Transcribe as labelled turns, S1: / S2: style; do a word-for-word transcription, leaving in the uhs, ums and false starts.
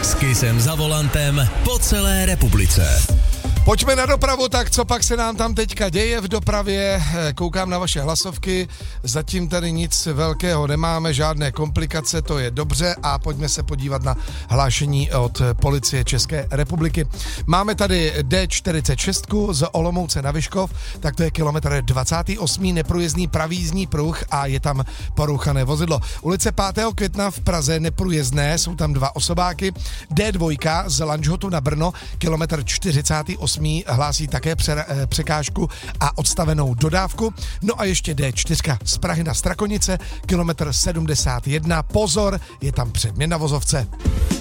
S1: S Kissem za volantem po celé republice.
S2: Pojďme na dopravu, tak co pak se nám tam teďka děje v dopravě? Koukám na vaše hlasovky, zatím tady nic velkého nemáme, žádné komplikace, to je dobře a pojďme se podívat na hlášení od Policie České republiky. Máme tady D čtyřicet šest z Olomouce na Vyškov, tak to je kilometr dvacátý osmý neprůjezdný pravý jízdní pruh a je tam porouchané vozidlo. Ulice pátého května v Praze neprůjezdné, jsou tam dva osobáky. D dva z Lanžhotu na Brno, kilometr čtyřicátý osmý hlásí také pře- překážku a odstavenou dodávku. No a ještě D čtyři z Prahy na Strakonice, kilometr sedmdesát jedna. Pozor, je tam předměna vozovce.